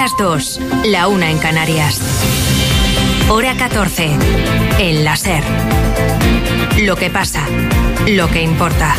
las 2, la 1 en Canarias. Hora 14, en la SER. Lo que pasa, lo que importa.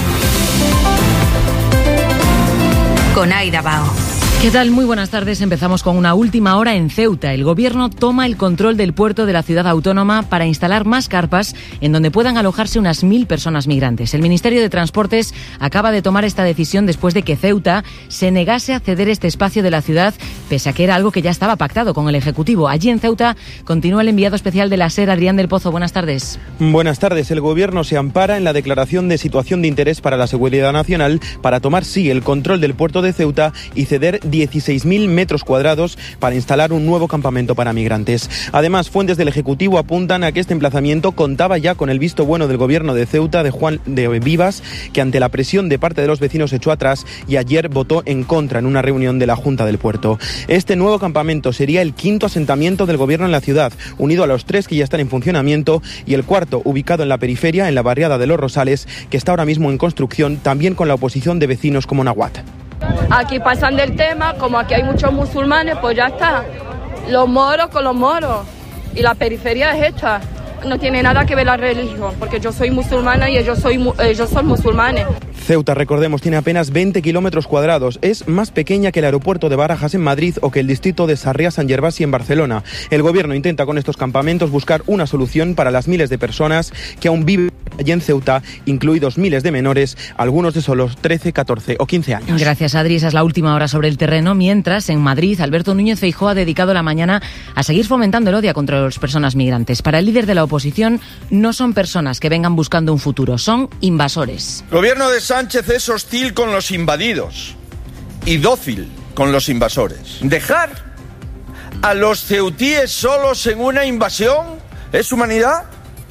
Con Aida Bao. ¿Qué tal? Muy buenas tardes. Empezamos con una última hora en Ceuta. El gobierno toma el control del puerto de la ciudad autónoma para instalar más carpas en donde puedan alojarse unas 1.000 personas migrantes. El Ministerio de Transportes acaba de tomar esta decisión después de que Ceuta se negase a ceder este espacio de la ciudad, pese a que era algo que ya estaba pactado con el Ejecutivo. Allí en Ceuta continúa el enviado especial de la SER, Adrián del Pozo. Buenas tardes. Buenas tardes. El gobierno se ampara en la declaración de situación de interés para la seguridad nacional para tomar, sí, el control del puerto de Ceuta y ceder 16.000 metros cuadrados para instalar un nuevo campamento para migrantes. Además, fuentes del Ejecutivo apuntan a que este emplazamiento contaba ya con el visto bueno del gobierno de Ceuta, de Juan de Vivas, que ante la presión de parte de los vecinos se echó atrás y ayer votó en contra en una reunión de la Junta del Puerto. Este nuevo campamento sería el 5º asentamiento del gobierno en la ciudad, unido a los 3 que ya están en funcionamiento, y el 4º ubicado en la periferia, en la barriada de Los Rosales, que está ahora mismo en construcción, también con la oposición de vecinos como Nahuat. Aquí pasan del tema, como aquí hay muchos musulmanes, pues ya está. Los moros con los moros. Y la periferia es esta. No tiene nada que ver la religión, porque yo soy musulmana y ellos son musulmanes. Ceuta, recordemos, tiene apenas 20 kilómetros cuadrados. Es más pequeña que el aeropuerto de Barajas en Madrid o que el distrito de Sarriá-Sant Gervasi en Barcelona. El gobierno intenta con estos campamentos buscar una solución para las miles de personas que aún viven allí en Ceuta, incluidos miles de menores, algunos de solo 13, 14 o 15 años. Gracias, Adri. Esa es la última hora sobre el terreno. Mientras, en Madrid, Alberto Núñez Feijóo ha dedicado la mañana a seguir fomentando el odio contra las personas migrantes. Para el líder de la oposición, no son personas que vengan buscando un futuro, son invasores. El gobierno de Sánchez es hostil con los invadidos y dócil con los invasores. ¿Dejar a los ceutíes solos en una invasión es humanidad?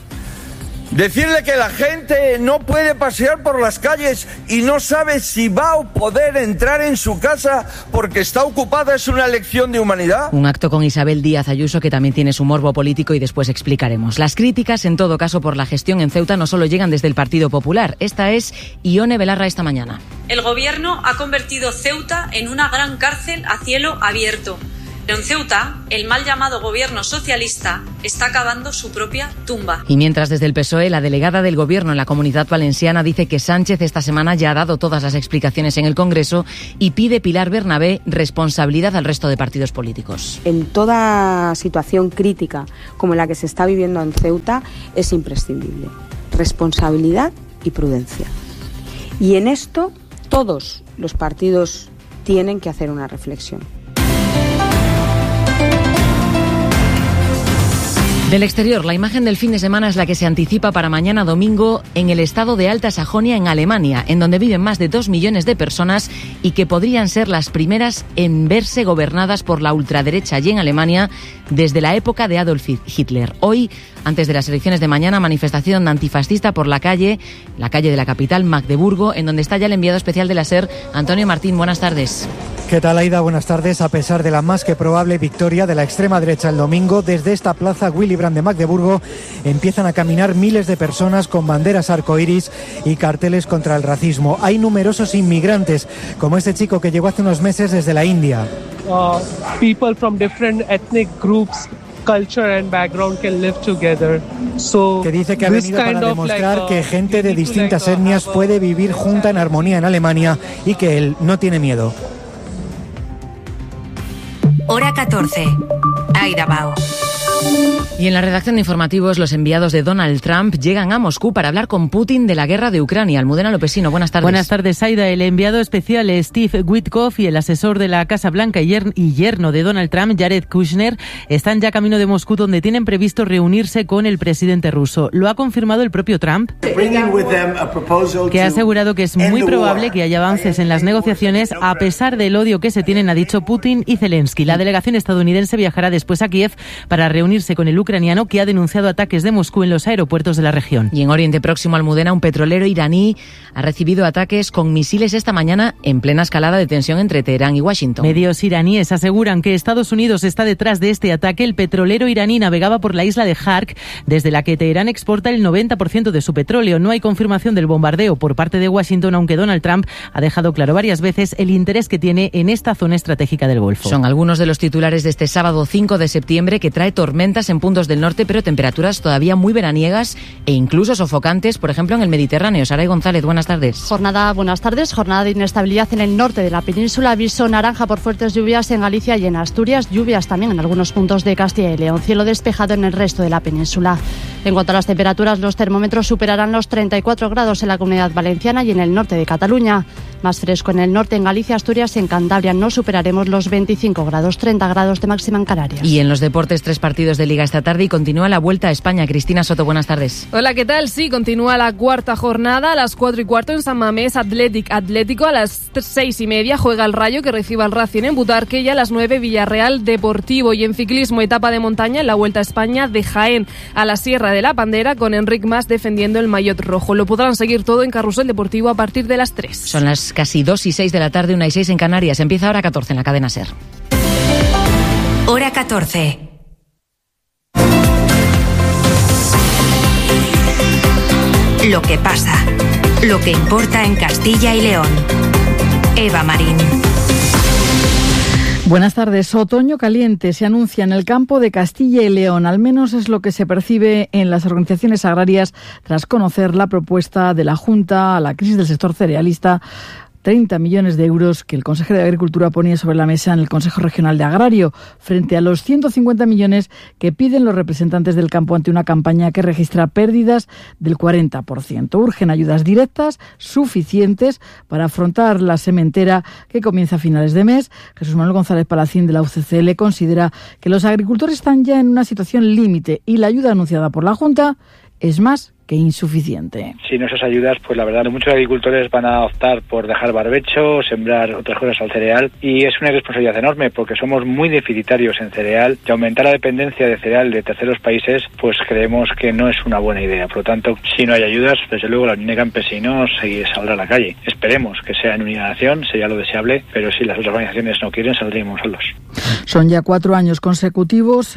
Decirle que la gente no puede pasear por las calles y no sabe si va a poder entrar en su casa porque está ocupada es una lección de humanidad. Un acto con Isabel Díaz Ayuso que también tiene su morbo político y después explicaremos. Las críticas, en todo caso, por la gestión en Ceuta no solo llegan desde el Partido Popular. Esta es Ione Belarra esta mañana. El gobierno ha convertido Ceuta en una gran cárcel a cielo abierto. En Ceuta, el mal llamado gobierno socialista está cavando su propia tumba. Y mientras desde el PSOE, la delegada del gobierno en la Comunidad Valenciana dice que Sánchez esta semana ya ha dado todas las explicaciones en el Congreso y pide Pilar Bernabé responsabilidad al resto de partidos políticos. En toda situación crítica como la que se está viviendo en Ceuta es imprescindible responsabilidad y prudencia. Y en esto todos los partidos tienen que hacer una reflexión. Del exterior, la imagen del fin de semana es la que se anticipa para mañana domingo en el estado de Alta Sajonia, en Alemania, en donde viven más de 2 millones de personas y que podrían ser las primeras en verse gobernadas por la ultraderecha allí en Alemania desde la época de Adolf Hitler. Hoy, antes de las elecciones de mañana, manifestación antifascista por la calle de la capital, Magdeburgo, en donde está ya el enviado especial de la SER, Antonio Martín. Buenas tardes. ¿Qué tal, Aida? Buenas tardes. A pesar de la más que probable victoria de la extrema derecha el domingo, desde esta plaza Willy Brandt de Magdeburgo empiezan a caminar miles de personas con banderas arcoíris y carteles contra el racismo. Hay numerosos inmigrantes, como este chico que llegó hace unos meses desde la India. People from different ethnic groups, culture and background can live together. So, que dice que ha venido para demostrar que gente de distintas etnias puede vivir junta en armonía en Alemania y que él no tiene miedo. Hora 14. Aida Bao. Y en la redacción de informativos, los enviados de Donald Trump llegan a Moscú para hablar con Putin de la guerra de Ucrania. Almudena Lopesino, buenas tardes. Buenas tardes, Aida. El enviado especial Steve Witkoff y el asesor de la Casa Blanca y yerno de Donald Trump, Jared Kushner, están ya camino de Moscú, donde tienen previsto reunirse con el presidente ruso. Lo ha confirmado el propio Trump, que ha asegurado que es muy probable que haya avances en las negociaciones a pesar del odio que se tienen, ha dicho Putin y Zelensky. La delegación estadounidense viajará después a Kiev para reunirse reunirse con el ucraniano, que ha denunciado ataques de Moscú en los aeropuertos de la región. Y en Oriente Próximo, Almudena, un petrolero iraní ha recibido ataques con misiles esta mañana en plena escalada de tensión entre Teherán y Washington. Medios iraníes aseguran que Estados Unidos está detrás de este ataque. El petrolero iraní navegaba por la isla de Hark, desde la que Teherán exporta el 90% de su petróleo. No hay confirmación del bombardeo por parte de Washington, aunque Donald Trump ha dejado claro varias veces el interés que tiene en esta zona estratégica del Golfo. Son algunos de los titulares de este sábado 5 de septiembre, que trae tormentas en puntos del norte, pero temperaturas todavía muy veraniegas e incluso sofocantes, por ejemplo, en el Mediterráneo. Saray González, buenas tardes. Buenas tardes. Jornada de inestabilidad en el norte de la península. Aviso naranja por fuertes lluvias en Galicia y en Asturias. Lluvias también en algunos puntos de Castilla y León. Cielo despejado en el resto de la península. En cuanto a las temperaturas, los termómetros superarán los 34 grados en la Comunidad Valenciana y en el norte de Cataluña. Más fresco en el norte, en Galicia, Asturias y en Cantabria. No superaremos los 25 grados, 30 grados de máxima en Canarias. Y en los deportes, 3 partidos de Liga esta tarde y continúa la Vuelta a España. Cristina Soto, buenas tardes. Hola, ¿qué tal? Sí, continúa la cuarta jornada a las 4:15 en San Mamés. Atlético a las 6:30 juega el Rayo, que recibe al Racing en Butarque, y a las 9 Villarreal Deportivo. Y en ciclismo, etapa de montaña en la Vuelta a España de Jaén a la Sierra de la Pandera, con Enric Mas defendiendo el maillot rojo. Lo podrán seguir todo en Carrusel Deportivo a partir de las 3. Son las casi 2:06 de la tarde, 1:06 en Canarias. Empieza Hora 14 en la cadena SER. Hora 14. Lo que pasa, lo que importa en Castilla y León. Eva Marín. Buenas tardes. Otoño caliente se anuncia en el campo de Castilla y León. Al menos es lo que se percibe en las organizaciones agrarias tras conocer la propuesta de la Junta a la crisis del sector cerealista. 30 millones de euros que el consejero de Agricultura ponía sobre la mesa en el Consejo Regional de Agrario, frente a los 150 millones que piden los representantes del campo ante una campaña que registra pérdidas del 40%. Urgen ayudas directas suficientes para afrontar la sementera que comienza a finales de mes. Jesús Manuel González Palacín, de la UCCL, considera que los agricultores están ya en una situación límite y la ayuda anunciada por la Junta es más que insuficiente. Sin esas ayudas, pues la verdad, muchos agricultores van a optar por dejar barbecho, sembrar otras cosas al cereal, y es una responsabilidad enorme porque somos muy deficitarios en cereal, y aumentar la dependencia de cereal de terceros países, pues creemos que no es una buena idea. Por lo tanto, si no hay ayudas, desde luego la Unión de Campesinos saldrá a la calle. Esperemos que sea en unidad de acción, sería lo deseable, pero si las otras organizaciones no quieren, saldríamos solos. Son ya 4 años consecutivos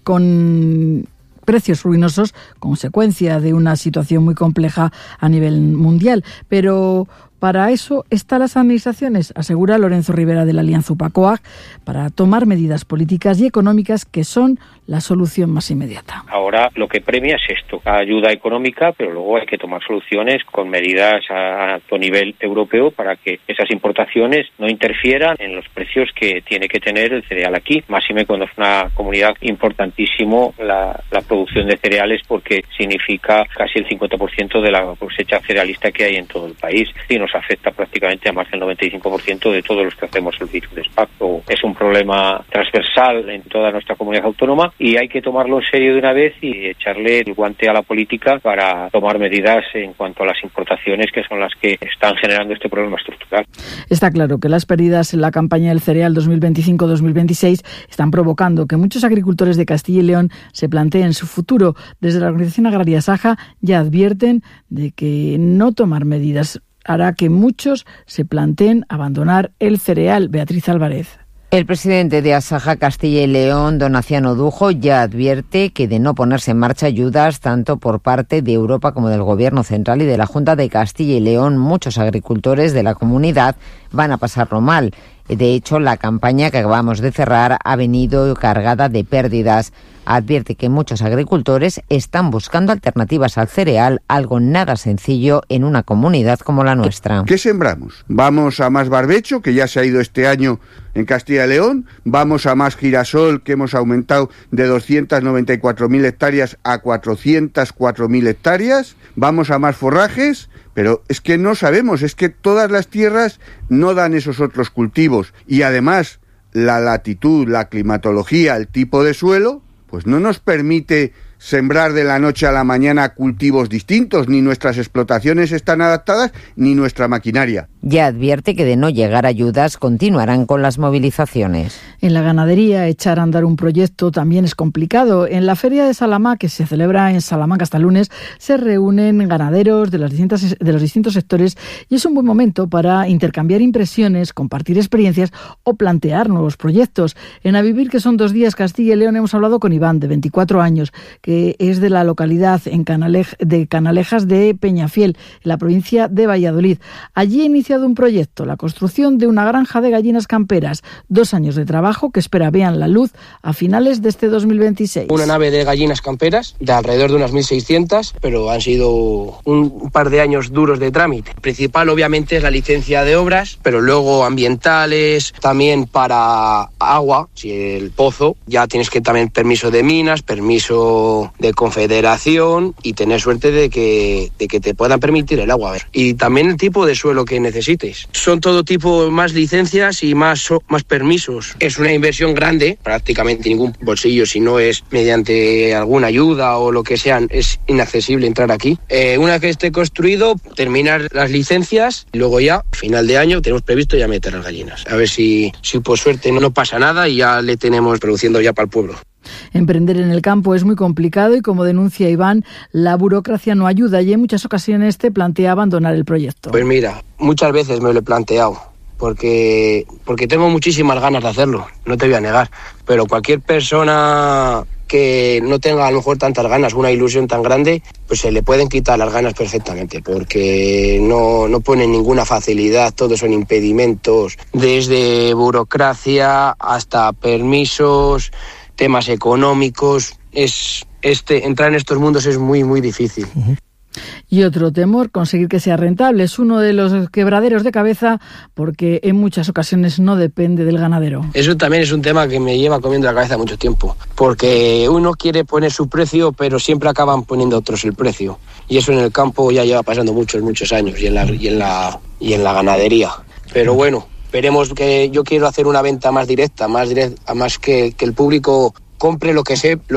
con precios ruinosos, consecuencia de una situación muy compleja a nivel mundial. Pero para eso están las administraciones, asegura Lorenzo Rivera de la Alianza UPA-COAG, para tomar medidas políticas y económicas que son la solución más inmediata. Ahora lo que premia es esto, ayuda económica, pero luego hay que tomar soluciones con medidas a alto nivel europeo para que esas importaciones no interfieran en los precios que tiene que tener el cereal aquí. Máxime cuando es una comunidad importantísimo la producción de cereales, porque significa casi el 50% de la cosecha cerealista que hay en todo el país y nos afecta prácticamente a más del 95% de todos los que hacemos el virus de SPAC. Es un problema transversal en toda nuestra comunidad autónoma y hay que tomarlo en serio de una vez y echarle el guante a la política para tomar medidas en cuanto a las importaciones, que son las que están generando este problema estructural. Está claro que las pérdidas en la campaña del cereal 2025-2026 están provocando que muchos agricultores de Castilla y León se planteen su futuro. Desde la organización agraria Saja ya advierten de que no tomar medidas hará que muchos se planteen abandonar el cereal. Beatriz Álvarez. El presidente de Asaja Castilla y León, Donaciano Dujo, ya advierte que de no ponerse en marcha ayudas tanto por parte de Europa como del Gobierno central y de la Junta de Castilla y León, muchos agricultores de la comunidad van a pasarlo mal. De hecho, la campaña que acabamos de cerrar ha venido cargada de pérdidas. Advierte que muchos agricultores están buscando alternativas al cereal, algo nada sencillo en una comunidad como la nuestra. ¿Qué sembramos? ¿Vamos a más barbecho, que ya se ha ido este año en Castilla y León? ¿Vamos a más girasol, que hemos aumentado de 294.000 hectáreas a 404.000 hectáreas? ¿Vamos a más forrajes? Pero es que no sabemos, es que todas las tierras no dan esos otros cultivos. Y además, la latitud, la climatología, el tipo de suelo, pues no nos permite sembrar de la noche a la mañana cultivos distintos, ni nuestras explotaciones están adaptadas, ni nuestra maquinaria. Ya advierte que de no llegar ayudas continuarán con las movilizaciones. En la ganadería, echar a andar un proyecto también es complicado. En la Feria de Salamanca, que se celebra en Salamanca hasta el lunes, se reúnen ganaderos de los distintos sectores y es un buen momento para intercambiar impresiones, compartir experiencias o plantear nuevos proyectos. En A Vivir, que son 2 días, Castilla y León, hemos hablado con Iván, de 24 años, que es de la localidad de Canalejas de Peñafiel, en la provincia de Valladolid. Allí ha iniciado un proyecto, la construcción de una granja de gallinas camperas. 2 años de trabajo que espera vean la luz a finales de este 2026. Una nave de gallinas camperas de alrededor de unas 1.600, pero han sido un par de años duros de trámite. El principal, obviamente, es la licencia de obras, pero luego ambientales, también para agua, si el pozo, ya tienes que también permiso de minas, permiso de confederación y tener suerte de que te puedan permitir el agua. Y también el tipo de suelo que necesites. Son todo tipo, más licencias y más permisos. Es una inversión grande, prácticamente ningún bolsillo, si no es mediante alguna ayuda o lo que sea, es inaccesible entrar aquí. Una vez que esté construido, terminar las licencias y luego ya, a final de año, tenemos previsto ya meter las gallinas. A ver si por suerte no pasa nada y ya le tenemos produciendo ya para el pueblo. Emprender en el campo es muy complicado y, como denuncia Iván, la burocracia no ayuda y en muchas ocasiones te plantea abandonar el proyecto. Pues mira, muchas veces me lo he planteado porque tengo muchísimas ganas de hacerlo, no te voy a negar, pero cualquier persona que no tenga a lo mejor tantas ganas, una ilusión tan grande, pues se le pueden quitar las ganas perfectamente, porque no ponen ninguna facilidad, todos son impedimentos, desde burocracia hasta permisos, temas económicos. Entrar en estos mundos es muy, muy difícil. Y otro temor, conseguir que sea rentable. Es uno de los quebraderos de cabeza porque en muchas ocasiones no depende del ganadero. Eso también es un tema que me lleva comiendo la cabeza mucho tiempo, porque uno quiere poner su precio, pero siempre acaban poniendo otros el precio. Y eso en el campo ya lleva pasando muchos años y en la ganadería. Pero bueno, esperemos que yo quiero hacer una venta más directa, más que el público compre un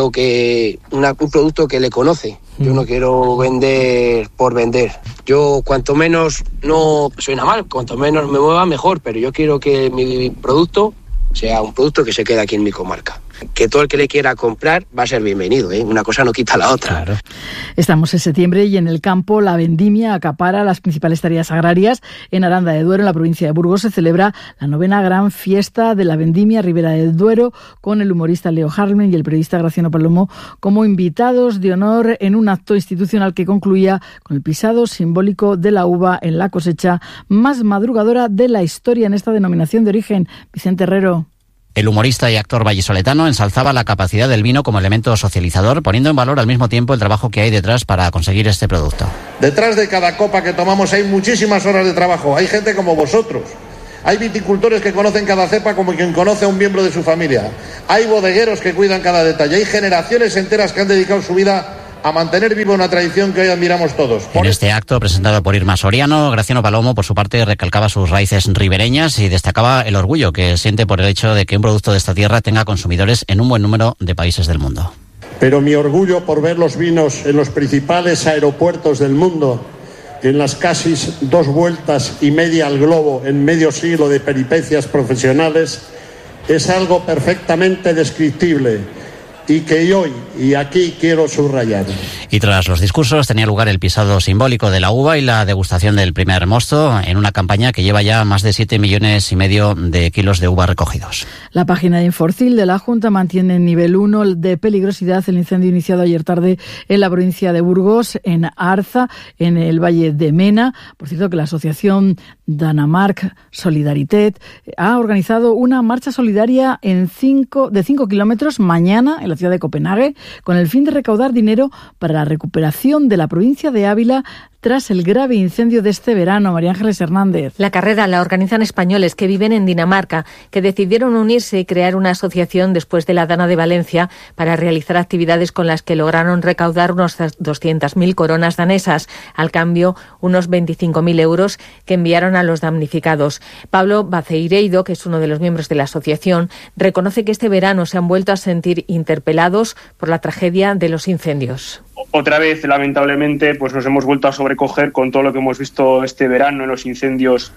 producto que le conoce. Yo no quiero vender por vender. Yo cuanto menos, no suena mal, cuanto menos me mueva mejor, pero yo quiero que mi producto sea un producto que se quede aquí en mi comarca. Que todo el que le quiera comprar va a ser bienvenido, ¿eh? Una cosa no quita la otra. Claro. Estamos en septiembre y en el campo la vendimia acapara las principales tareas agrarias. En Aranda de Duero, en la provincia de Burgos, se celebra la 9ª gran fiesta de la vendimia Ribera del Duero, con el humorista Leo Harlem y el periodista Graciano Palomo como invitados de honor en un acto institucional que concluía con el pisado simbólico de la uva en la cosecha más madrugadora de la historia en esta denominación de origen. Vicente Herrero. El humorista y actor vallisoletano ensalzaba la capacidad del vino como elemento socializador, poniendo en valor al mismo tiempo el trabajo que hay detrás para conseguir este producto. Detrás de cada copa que tomamos hay muchísimas horas de trabajo. Hay gente como vosotros. Hay viticultores que conocen cada cepa como quien conoce a un miembro de su familia. Hay bodegueros que cuidan cada detalle. Hay generaciones enteras que han dedicado su vida a mantener viva una tradición que hoy admiramos todos. En este acto, presentado por Irma Soriano, Graciano Palomo, por su parte, recalcaba sus raíces ribereñas y destacaba el orgullo que siente por el hecho de que un producto de esta tierra tenga consumidores en un buen número de países del mundo. Pero mi orgullo por ver los vinos en los principales aeropuertos del mundo, en las casi 2 vueltas y media al globo en medio siglo de peripecias profesionales, es algo perfectamente descriptible y que hoy y aquí quiero subrayar. Y tras los discursos tenía lugar el pisado simbólico de la uva y la degustación del primer mosto en una campaña que lleva ya más de 7,5 millones de kilos de uva recogidos. La página de Inforcil de la Junta mantiene en nivel 1 de peligrosidad el incendio iniciado ayer tarde en la provincia de Burgos, en Arza, en el Valle de Mena. Por cierto, que la asociación Dinamarca Solidaritet ha organizado una marcha solidaria de 5 kilómetros mañana en la ciudad de Copenhague, con el fin de recaudar dinero para la recuperación de la provincia de Ávila tras el grave incendio de este verano. María Ángeles Hernández. La carrera la organizan españoles que viven en Dinamarca, que decidieron unirse y crear una asociación después de la Dana de Valencia para realizar actividades con las que lograron recaudar unos 200.000 coronas danesas, al cambio unos 25.000 euros que enviaron a los damnificados. Pablo Baceireido, que es uno de los miembros de la asociación, reconoce que este verano se han vuelto a sentir interpelados por la tragedia de los incendios. Otra vez, lamentablemente, pues nos hemos vuelto a sobrecoger con todo lo que hemos visto este verano en los incendios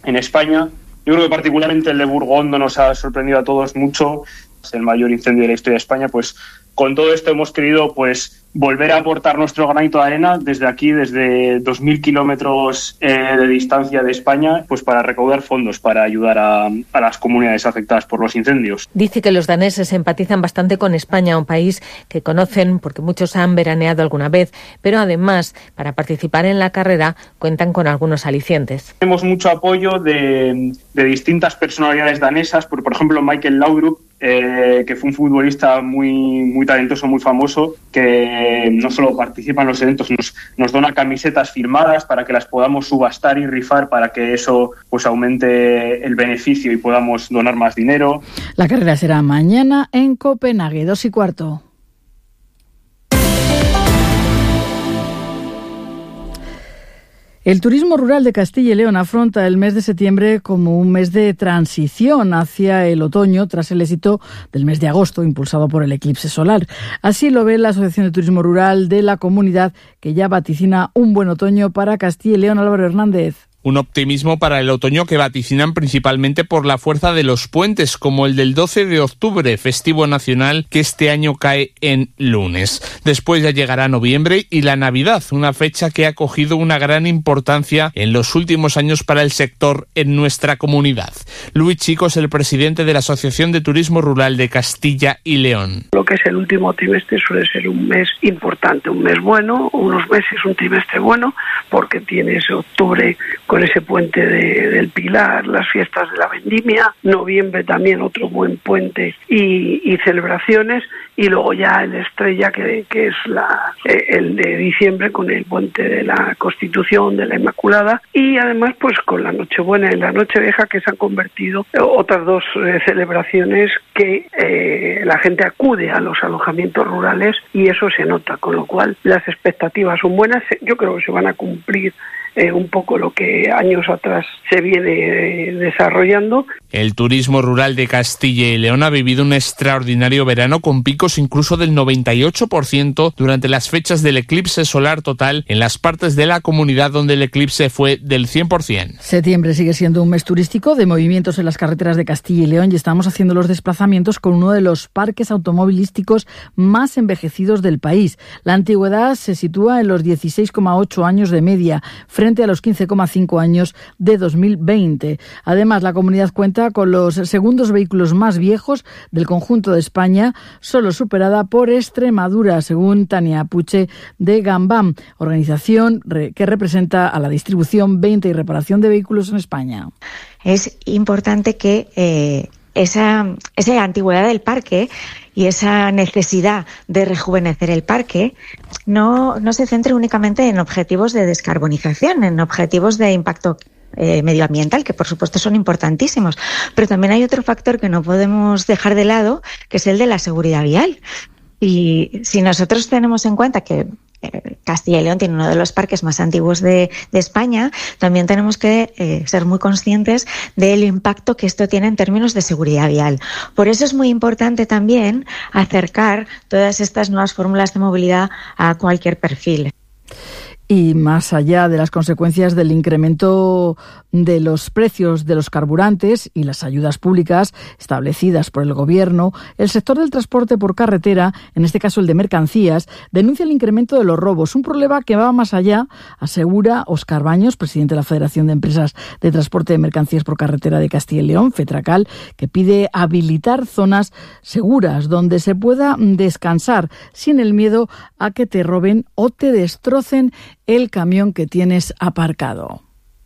en España. Yo creo que particularmente el de Burgondo nos ha sorprendido a todos mucho. Es el mayor incendio de la historia de España. Pues con todo esto hemos querido pues volver a aportar nuestro granito de arena desde aquí, desde 2.000 kilómetros de distancia de España, pues para recaudar fondos para ayudar a las comunidades afectadas por los incendios. Dice que los daneses empatizan bastante con España, un país que conocen porque muchos han veraneado alguna vez, pero además, para participar en la carrera, cuentan con algunos alicientes. Tenemos mucho apoyo de distintas personalidades danesas, por ejemplo Michael Laudrup, que fue un futbolista muy talentoso, muy famoso, que no solo participa en los eventos, nos dona camisetas firmadas para que las podamos subastar y rifar para que eso pues aumente el beneficio y podamos donar más dinero. La carrera será mañana en Copenhague, 2:15. El turismo rural de Castilla y León afronta el mes de septiembre como un mes de transición hacia el otoño tras el éxito del mes de agosto impulsado por el eclipse solar. Así lo ve la Asociación de Turismo Rural de la comunidad, que ya vaticina un buen otoño para Castilla y León. Álvaro Hernández. Un optimismo para el otoño que vaticinan principalmente por la fuerza de los puentes, como el del 12 de octubre, festivo nacional, que este año cae en lunes. Después ya llegará noviembre y la Navidad, una fecha que ha cogido una gran importancia en los últimos años para el sector en nuestra comunidad. Luis Chico es el presidente de la Asociación de Turismo Rural de Castilla y León. Lo que es el último trimestre suele ser un mes importante, un mes bueno, unos meses un trimestre bueno, porque tienes octubre con ese puente del Pilar, las fiestas de la Vendimia, noviembre también otro buen puente y celebraciones, y luego ya el estrella que es el de diciembre con el puente de la Constitución, de la Inmaculada, y además pues con la Nochebuena y la Nochevieja, que se han convertido otras dos celebraciones que la gente acude a los alojamientos rurales y eso se nota, con lo cual las expectativas son buenas. Yo creo que se van a cumplir un poco lo que años atrás se viene desarrollando. El turismo rural de Castilla y León ha vivido un extraordinario verano con picos incluso del 98% durante las fechas del eclipse solar total en las partes de la comunidad donde el eclipse fue del 100%. Septiembre sigue siendo un mes turístico de movimientos en las carreteras de Castilla y León y estamos haciendo los desplazamientos con uno de los parques automovilísticos más envejecidos del país. La antigüedad se sitúa en los 16,8 años de media, frente a los 15,5 años de 2020. Además, la comunidad cuenta con los segundos vehículos más viejos del conjunto de España, solo superada por Extremadura, según Tania Puche de Gambam, organización que representa a la distribución, venta y reparación de vehículos en España. Es importante que esa antigüedad del parque y esa necesidad de rejuvenecer el parque no se centre únicamente en objetivos de descarbonización, en objetivos de impacto medioambiental, que por supuesto son importantísimos, pero también hay otro factor que no podemos dejar de lado, que es el de la seguridad vial. Y si nosotros tenemos en cuenta que Castilla y León tiene uno de los parques más antiguos de España, también tenemos que ser muy conscientes del impacto que esto tiene en términos de seguridad vial. Por eso es muy importante también acercar todas estas nuevas fórmulas de movilidad a cualquier perfil. Y más allá de las consecuencias del incremento de los precios de los carburantes y las ayudas públicas establecidas por el Gobierno, el sector del transporte por carretera, en este caso el de mercancías, denuncia el incremento de los robos, un problema que va más allá, asegura Óscar Baños, presidente de la Federación de Empresas de Transporte de Mercancías por Carretera de Castilla y León, FETRACAL, que pide habilitar zonas seguras donde se pueda descansar sin el miedo a que te roben o te destrocen el camión que tienes aparcado.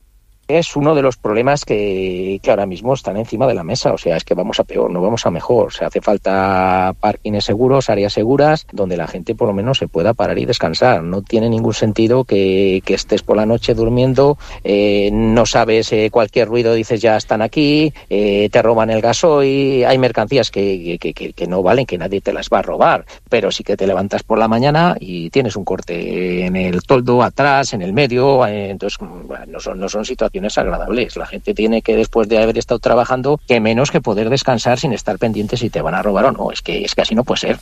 Es uno de los problemas que ahora mismo están encima de la mesa. O sea, es que vamos a peor, no vamos a mejor. O sea, hace falta parkings seguros, áreas seguras, donde la gente por lo menos se pueda parar y descansar. No tiene ningún sentido que estés por la noche durmiendo, no sabes, cualquier ruido dices ya están aquí, te roban el gasoil. Hay mercancías que no valen, que nadie te las va a robar, pero sí que te levantas por la mañana y tienes un corte en el toldo, atrás, en el medio. Entonces, no son situaciones agradables. La gente tiene que, después de haber estado trabajando, que menos que poder descansar sin estar pendiente si te van a robar o no. Es que así no puede ser.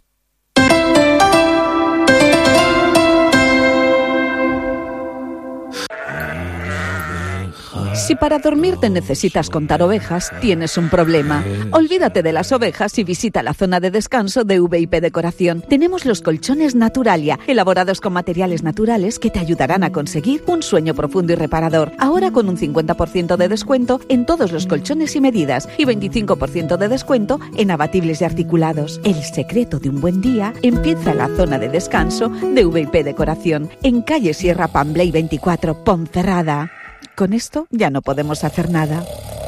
Si para dormirte necesitas contar ovejas, tienes un problema. Olvídate de las ovejas y visita la zona de descanso de VIP Decoración. Tenemos los colchones Naturalia, elaborados con materiales naturales que te ayudarán a conseguir un sueño profundo y reparador. Ahora con un 50% de descuento en todos los colchones y medidas y 25% de descuento en abatibles y articulados. El secreto de un buen día empieza en la zona de descanso de VIP Decoración, en calle Sierra Pambley 24, Ponferrada. Con esto ya no podemos hacer nada.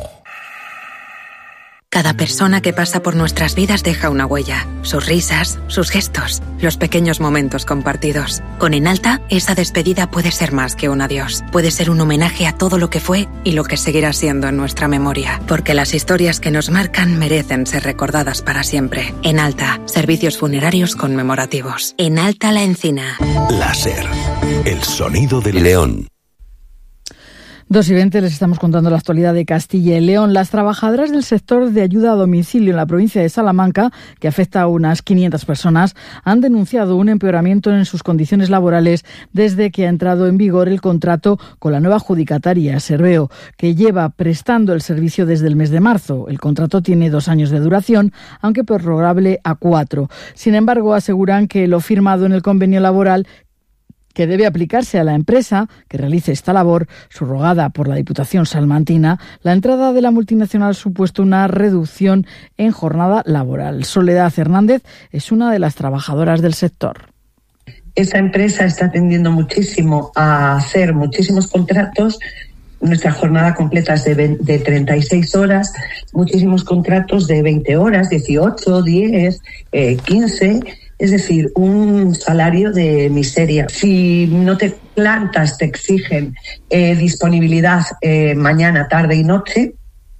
Cada persona que pasa por nuestras vidas deja una huella. Sus risas, sus gestos, los pequeños momentos compartidos. Con Enalta, esa despedida puede ser más que un adiós. Puede ser un homenaje a todo lo que fue y lo que seguirá siendo en nuestra memoria. Porque las historias que nos marcan merecen ser recordadas para siempre. Enalta, servicios funerarios conmemorativos. Enalta La Encina. Láser, el sonido del león. 2:20 les estamos contando la actualidad de Castilla y León. Las trabajadoras del sector de ayuda a domicilio en la provincia de Salamanca, que afecta a unas 500 personas, han denunciado un empeoramiento en sus condiciones laborales desde que ha entrado en vigor el contrato con la nueva adjudicataria, Serveo, que lleva prestando el servicio desde el mes de marzo. El contrato tiene 2 años de duración, aunque prorrogable a 4. Sin embargo, aseguran que lo firmado en el convenio laboral que debe aplicarse a la empresa que realice esta labor, subrogada por la Diputación salmantina, la entrada de la multinacional ha supuesto una reducción en jornada laboral. Soledad Hernández es una de las trabajadoras del sector. Esa empresa está tendiendo muchísimo a hacer muchísimos contratos. Nuestra jornada completa es de 36 horas, muchísimos contratos de 20 horas, 18, 10, 15... Es decir, un salario de miseria. Si no te plantas, te exigen disponibilidad mañana, tarde y noche.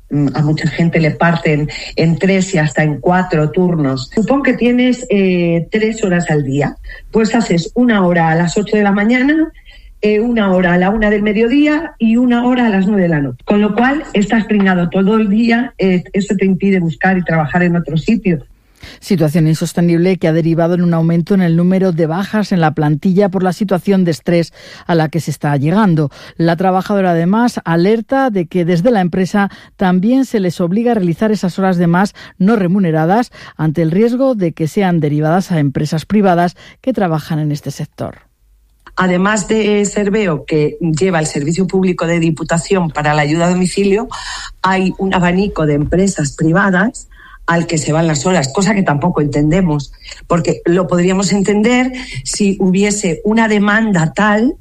A mucha gente le parten en 3 y hasta en 4 turnos. Supón que tienes 3 horas al día. Pues haces 1 hora a las 8 de la mañana, 1 hora a la 1 del mediodía y 1 hora a las 9 de la noche. Con lo cual, estás pringado todo el día. Eso te impide buscar y trabajar en otro sitio. Situación insostenible que ha derivado en un aumento en el número de bajas en la plantilla por la situación de estrés a la que se está llegando. La trabajadora además alerta de que desde la empresa también se les obliga a realizar esas horas de más no remuneradas ante el riesgo de que sean derivadas a empresas privadas que trabajan en este sector. Además de Serveo, que lleva el servicio público de Diputación para la ayuda a domicilio, hay un abanico de empresas privadas al que se van las horas, cosa que tampoco entendemos, porque lo podríamos entender si hubiese una demanda tal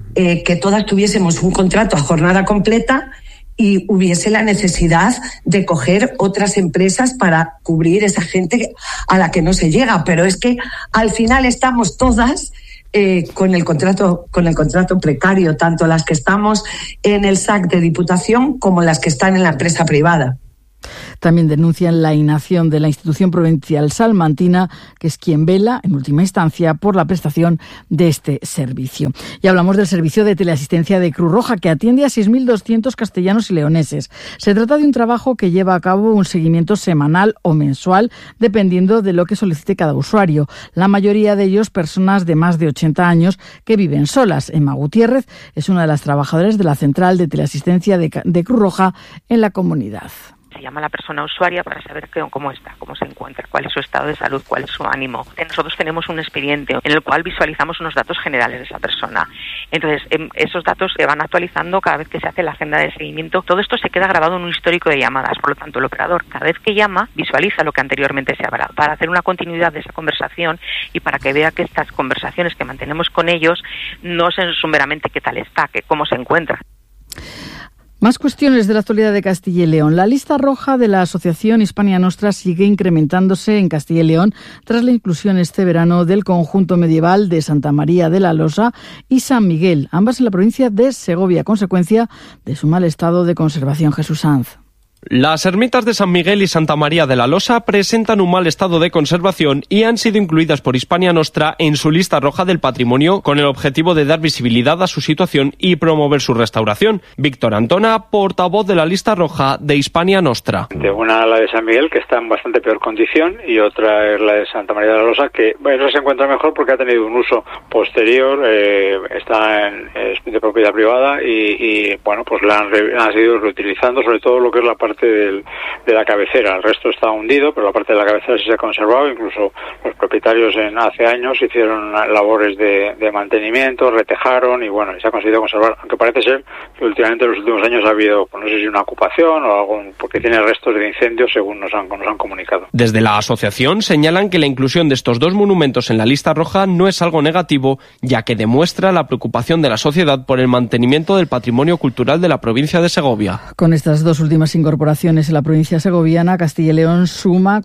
que todas tuviésemos un contrato a jornada completa y hubiese la necesidad de coger otras empresas para cubrir esa gente a la que no se llega, pero es que al final estamos todas con el contrato precario, tanto las que estamos en el SAC de Diputación como las que están en la empresa privada. También denuncian la inacción de la institución provincial salmantina, que es quien vela, en última instancia, por la prestación de este servicio. Y hablamos del servicio de teleasistencia de Cruz Roja, que atiende a 6.200 castellanos y leoneses. Se trata de un trabajo que lleva a cabo un seguimiento semanal o mensual, dependiendo de lo que solicite cada usuario. La mayoría de ellos personas de más de 80 años que viven solas. Emma Gutiérrez es una de las trabajadoras de la central de teleasistencia de Cruz Roja en la comunidad. Se llama a la persona usuaria para saber cómo está, cómo se encuentra, cuál es su estado de salud, cuál es su ánimo. Nosotros tenemos un expediente en el cual visualizamos unos datos generales de esa persona. Entonces, esos datos se van actualizando cada vez que se hace la agenda de seguimiento. Todo esto se queda grabado en un histórico de llamadas. Por lo tanto, el operador, cada vez que llama, visualiza lo que anteriormente se ha hablado, para hacer una continuidad de esa conversación y para que vea que estas conversaciones que mantenemos con ellos no son meramente qué tal está, cómo se encuentra. Más cuestiones de la actualidad de Castilla y León. La lista roja de la Asociación Hispania Nostra sigue incrementándose en Castilla y León tras la inclusión este verano del conjunto medieval de Santa María de la Losa y San Miguel, ambas en la provincia de Segovia, consecuencia de su mal estado de conservación. Jesús Sanz. Las ermitas de San Miguel y Santa María de la Losa presentan un mal estado de conservación y han sido incluidas por Hispania Nostra en su lista roja del patrimonio con el objetivo de dar visibilidad a su situación y promover su restauración. Víctor Antona, portavoz de la lista roja de Hispania Nostra. Una, la de San Miguel, que está en bastante peor condición, y otra es la de Santa María de la Losa, que eso se encuentra mejor porque ha tenido un uso posterior, está es de propiedad privada y bueno, pues la han seguido reutilizando, sobre todo lo que es la parte de la cabecera. El resto está hundido, pero la parte de la cabecera sí se ha conservado. Incluso los propietarios hace años hicieron labores de mantenimiento, retejaron y bueno, se ha conseguido conservar, aunque parece ser que últimamente en los últimos años ha habido, pues no sé si una ocupación o algo, porque tiene restos de incendios según nos han comunicado. Desde la asociación señalan que la inclusión de estos dos monumentos en la lista roja no es algo negativo, ya que demuestra la preocupación de la sociedad por el mantenimiento del patrimonio cultural de la provincia de Segovia. Con estas dos últimas incorporaciones en la provincia segoviana, Castilla y León suma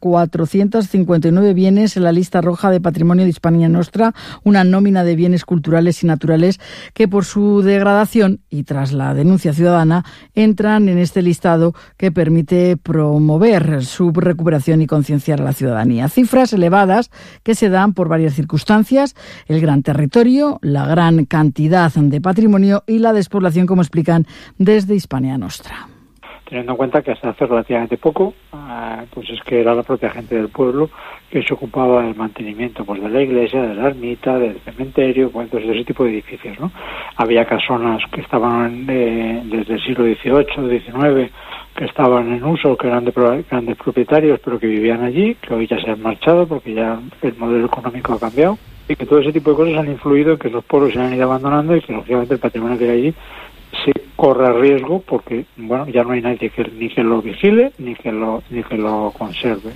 459 bienes en la lista roja de patrimonio de Hispania Nostra, una nómina de bienes culturales y naturales que por su degradación y tras la denuncia ciudadana entran en este listado que permite promover su recuperación y concienciar a la ciudadanía. Cifras elevadas que se dan por varias circunstancias: el gran territorio, la gran cantidad de patrimonio y la despoblación, como explican desde Hispania Nostra. Teniendo en cuenta que hasta hace relativamente poco, pues es que era la propia gente del pueblo que se ocupaba del mantenimiento, pues de la iglesia, de la ermita, del cementerio, pues entonces de ese tipo de edificios, ¿no? Había casonas que estaban desde el siglo XVIII, XIX, que estaban en uso, que eran de grandes propietarios, pero que vivían allí, que hoy ya se han marchado porque ya el modelo económico ha cambiado, y que todo ese tipo de cosas han influido en que los pueblos se han ido abandonando y que lógicamente el patrimonio que hay allí se corre riesgo porque bueno, ya no hay nadie ni que lo vigile ni que lo conserve.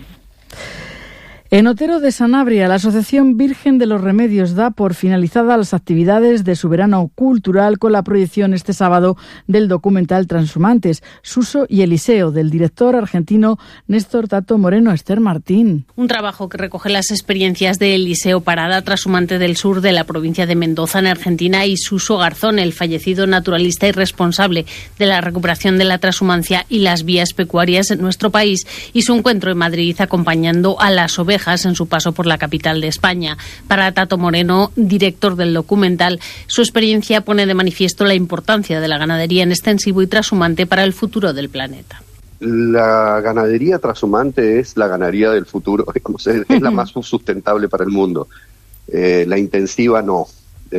En Otero de Sanabria, la Asociación Virgen de los Remedios da por finalizadas las actividades de su verano cultural con la proyección este sábado del documental Transhumantes, Suso y Eliseo, del director argentino Néstor Tato Moreno. Esther Martín. Un trabajo que recoge las experiencias de Eliseo Parada, transhumante del sur de la provincia de Mendoza, en Argentina, y Suso Garzón, el fallecido naturalista y responsable de la recuperación de la transhumancia y las vías pecuarias en nuestro país, y su encuentro en Madrid acompañando a las ovejas en su paso por la capital de España. Para Tato Moreno, director del documental, su experiencia pone de manifiesto la importancia de la ganadería en extensivo y transhumante para el futuro del planeta. La ganadería transhumante es la ganadería del futuro, digamos, es la más sustentable para el mundo. La intensiva no.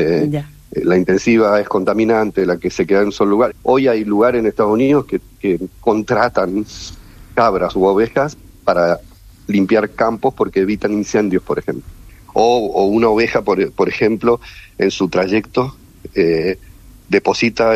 La intensiva es contaminante, la que se queda en un solo lugar. Hoy hay lugares en Estados Unidos que contratan cabras u ovejas para limpiar campos porque evitan incendios, por ejemplo. O una oveja, por ejemplo, en su trayecto deposita,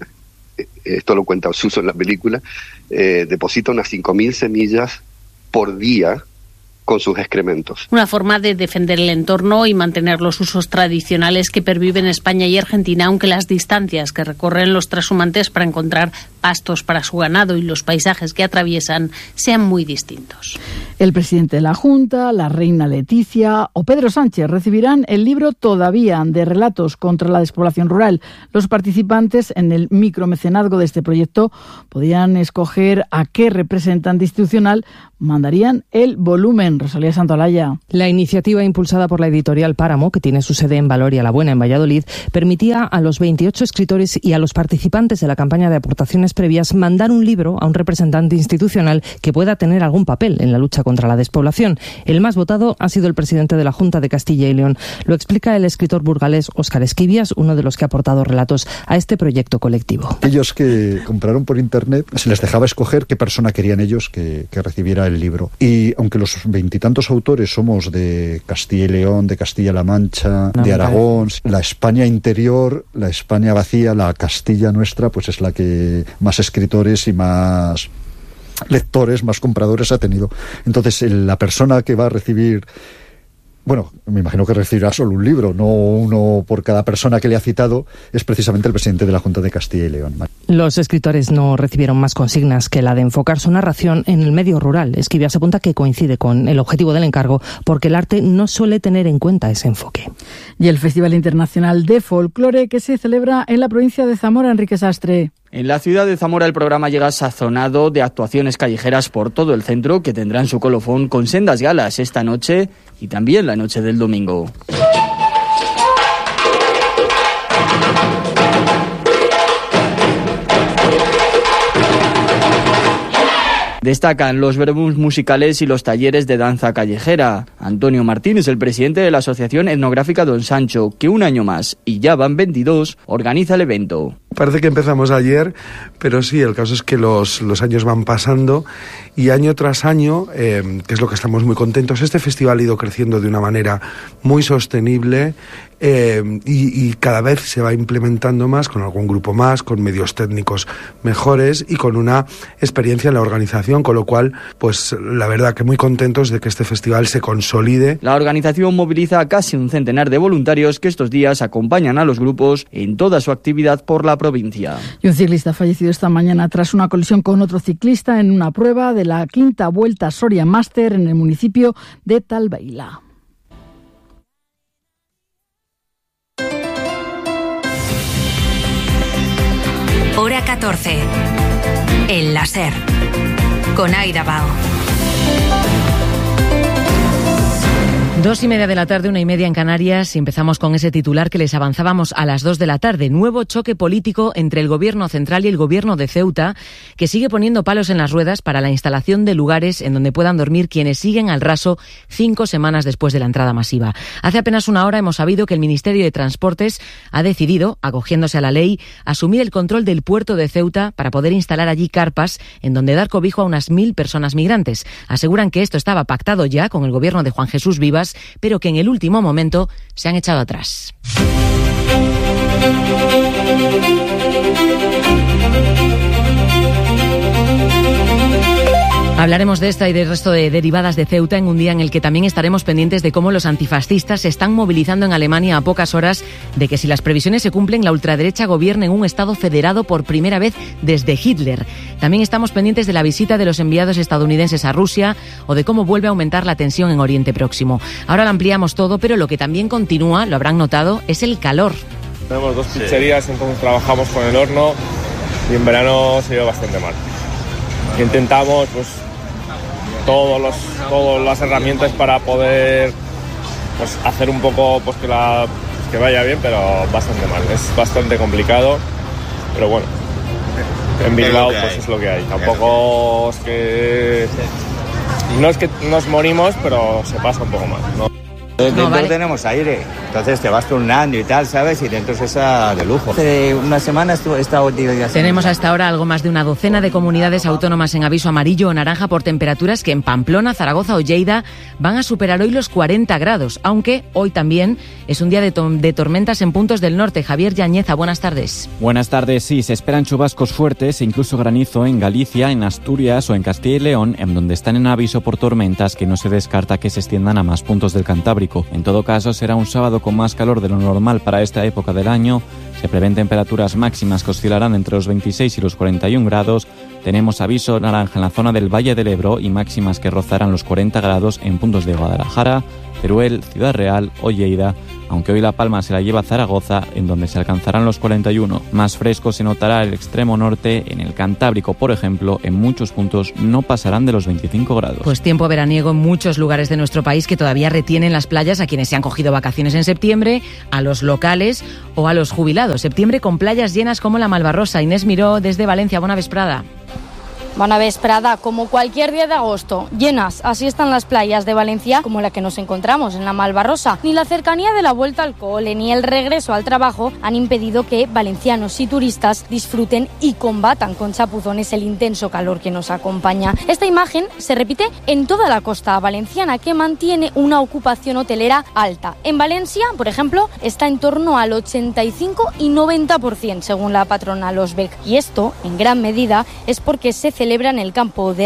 esto lo cuenta Suso en la película, deposita unas 5.000 semillas por día con sus excrementos. Una forma de defender el entorno y mantener los usos tradicionales que perviven en España y Argentina, aunque las distancias que recorren los transhumantes para encontrar pastos para su ganado y los paisajes que atraviesan sean muy distintos. El presidente de la Junta, la reina Leticia o Pedro Sánchez recibirán el libro Todavía, de relatos contra la despoblación rural. Los participantes en el micromecenazgo de este proyecto podían escoger a qué representante institucional mandarían el volumen. Rosalía Santolaya. La iniciativa impulsada por la editorial Páramo, que tiene su sede en Valoria la Buena, en Valladolid, permitía a los 28 escritores y a los participantes de la campaña de aportaciones previas mandar un libro a un representante institucional que pueda tener algún papel en la lucha contra la despoblación. El más votado ha sido el presidente de la Junta de Castilla y León. Lo explica el escritor burgalés Óscar Esquivias, uno de los que ha aportado relatos a este proyecto colectivo. Ellos que compraron por internet, se les dejaba escoger qué persona querían ellos que recibiera el libro. Y aunque los veintitantos autores somos de Castilla y León, de Castilla-La Mancha, de Aragón, la España interior, la España vacía, la Castilla nuestra, pues es la que más escritores y más lectores, más compradores ha tenido. Entonces, la persona que va a recibir, bueno, me imagino que recibirá solo un libro, no uno por cada persona que le ha citado, es precisamente el presidente de la Junta de Castilla y León. Los escritores no recibieron más consignas que la de enfocar su narración en el medio rural. Esquivias apunta que coincide con el objetivo del encargo porque el arte no suele tener en cuenta ese enfoque. Y el Festival Internacional de Folclore, que se celebra en la provincia de Zamora, Enrique Sastre. En la ciudad de Zamora el programa llega sazonado de actuaciones callejeras por todo el centro que tendrán su colofón con sendas galas esta noche y también la noche del domingo. Destacan los verbums musicales y los talleres de danza callejera. Antonio Martín es el presidente de la Asociación Etnográfica Don Sancho, que un año más, y ya van 22, organiza el evento. Parece que empezamos ayer, pero sí, el caso es que los años van pasando y año tras año, que es lo que estamos muy contentos, este festival ha ido creciendo de una manera muy sostenible y cada vez se va implementando más, con algún grupo más, con medios técnicos mejores y con una experiencia en la organización, con lo cual, pues la verdad que muy contentos de que este festival se consolide. La organización moviliza a casi un centenar de voluntarios que estos días acompañan a los grupos en toda su actividad por la provincia. Y un ciclista ha fallecido esta mañana tras una colisión con otro ciclista en una prueba de la 5ª Vuelta Soria Master en el municipio de Talbeila. Hora 14. El la SER. Con Aida Bao. 2:30 de la tarde, 1:30 en Canarias, y empezamos con ese titular que les avanzábamos a las 2 de la tarde. Nuevo choque político entre el Gobierno central y el Gobierno de Ceuta, que sigue poniendo palos en las ruedas para la instalación de lugares en donde puedan dormir quienes siguen al raso 5 semanas después de la entrada masiva. Hace apenas una hora hemos sabido que el Ministerio de Transportes ha decidido, acogiéndose a la ley, asumir el control del puerto de Ceuta para poder instalar allí carpas en donde dar cobijo a unas 1.000 personas migrantes. Aseguran que esto estaba pactado ya con el Gobierno de Juan Jesús Vivas, pero que en el último momento se han echado atrás. Hablaremos de esta y del resto de derivadas de Ceuta en un día en el que también estaremos pendientes de cómo los antifascistas se están movilizando en Alemania a pocas horas de que, si las previsiones se cumplen, la ultraderecha gobierne en un Estado federado por primera vez desde Hitler. También estamos pendientes de la visita de los enviados estadounidenses a Rusia o de cómo vuelve a aumentar la tensión en Oriente Próximo. Ahora lo ampliamos todo, pero lo que también continúa, lo habrán notado, es el calor. Tenemos 2 pizzerías, entonces trabajamos con el horno y en verano se lleva bastante mal. Intentamos todas las herramientas para poder hacer un poco que vaya bien, pero bastante mal. Es bastante complicado, pero bueno, en Bilbao es lo que hay. Tampoco es que nos morimos, pero se pasa un poco mal, ¿no? Dentro tenemos aire, entonces te vas turnando y tal, ¿sabes? Y dentro es de lujo. Hace una semana esta última. Tenemos hasta ahora algo más de una docena de comunidades autónomas en aviso amarillo o naranja por temperaturas que en Pamplona, Zaragoza o Lleida van a superar hoy los 40 grados, aunque hoy también es un día de tormentas en puntos del norte. Javier Yañeza, buenas tardes. Buenas tardes, sí, se esperan chubascos fuertes e incluso granizo en Galicia, en Asturias o en Castilla y León, en donde están en aviso por tormentas que no se descarta que se extiendan a más puntos del Cantábrico. En todo caso, será un sábado con más calor de lo normal para esta época del año. Se prevén temperaturas máximas que oscilarán entre los 26 y los 41 grados. Tenemos aviso naranja en la zona del Valle del Ebro y máximas que rozarán los 40 grados en puntos de Guadalajara, Teruel, Ciudad Real o Lleida, aunque hoy La Palma se la lleva a Zaragoza, en donde se alcanzarán los 41. Más fresco se notará el extremo norte. En el Cantábrico, por ejemplo, en muchos puntos no pasarán de los 25 grados. Pues tiempo veraniego en muchos lugares de nuestro país que todavía retienen las playas a quienes se han cogido vacaciones en septiembre, a los locales o a los jubilados. Septiembre con playas llenas como la Malvarrosa. Inés Miró, desde Valencia, bona vesprada. Bona vesprada, como cualquier día de agosto, llenas, así están las playas de Valencia, como la que nos encontramos en la Malvarrosa. Ni la cercanía de la vuelta al cole ni el regreso al trabajo han impedido que valencianos y turistas disfruten y combatan con chapuzones el intenso calor que nos acompaña. Esta imagen se repite en toda la costa valenciana, que mantiene una ocupación hotelera alta. En Valencia, por ejemplo, está en torno al 85 y 90%, según la patronal Osbec. Y esto, en gran medida, es porque se celebra en el campo de